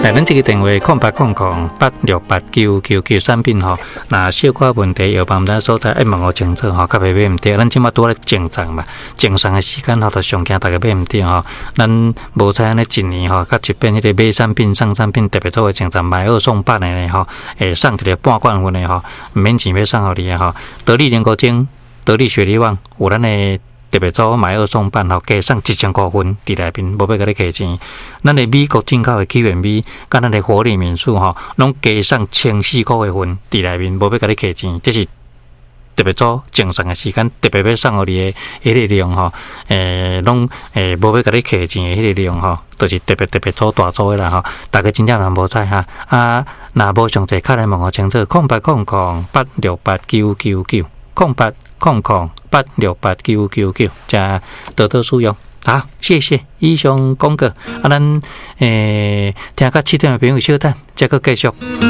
咱这个电话0800868999产品吼，那小可问题有帮咱所在爱问我清楚吼，较袂买唔对。咱即马拄咧正常嘛，正常的时间吼，就上惊大家买唔对吼。咱无采安尼一年吼，甲一遍迄个买产品送产品特别做的情况，买2送8的呢吼，送一个半罐份的吼，免钱要送互你的吼。得力莲菇精、得力雪梨网有咱的。特别做买2送8吼，加送1000块分伫内面，无要甲你客钱。咱的美国进口的起源米，甲咱的活力民宿吼，拢加送1400块的分伫内面，无要甲你客钱。这是特别做正常的时间，特别要送互你的迄个量吼，拢无要甲你客钱的迄个量吼，就是特别做大做的啦吼。大家真正人无知哈若无详细，较来问我清楚，0800868999。0800868999，加多多使用。好，谢谢。以上广告，咱听到7点的朋友稍等，再个继续。